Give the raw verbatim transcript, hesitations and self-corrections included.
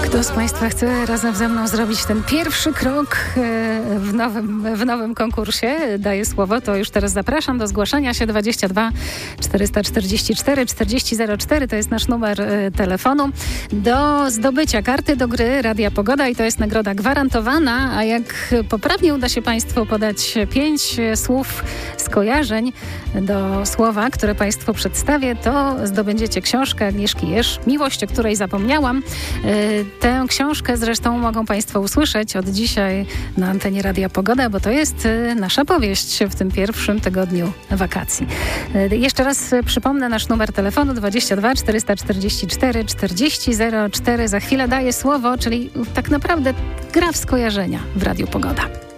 Kto z Państwa chce razem ze mną zrobić ten pierwszy krok w nowym, w nowym konkursie? Daję słowo, to już teraz zapraszam do zgłaszania się. Dwadzieścia dwa czterysta czterdzieści cztery czterdzieści zero cztery to jest nasz numer telefonu do zdobycia karty do gry Radia Pogoda i to jest nagroda gwarantowana, a jak poprawnie uda się Państwu podać pięć słów skojarzeń do słowa, które Państwu przedstawię, to zdobędziecie książkę Agnieszki Jerz, Miłość, o której zapomniałam. Tę książkę zresztą mogą Państwo usłyszeć od dzisiaj na antenie Radia Pogoda, bo to jest nasza powieść w tym pierwszym tygodniu wakacji. Jeszcze raz przypomnę nasz numer telefonu dwadzieścia dwa czterysta czterdzieści cztery czterdzieści zero cztery. Za chwilę daję słowo, czyli tak naprawdę gra w skojarzenia w Radiu Pogoda.